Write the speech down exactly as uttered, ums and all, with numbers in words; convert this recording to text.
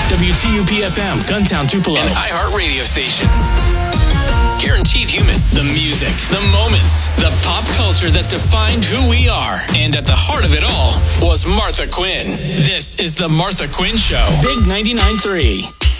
W T U P F M, Guntown, Tupelo. An iHeart radio station. Guaranteed human. The music, the moments, the pop culture that defined who we are. And at the heart of it all was Martha Quinn. This is the Martha Quinn Show. Big ninety-nine point three.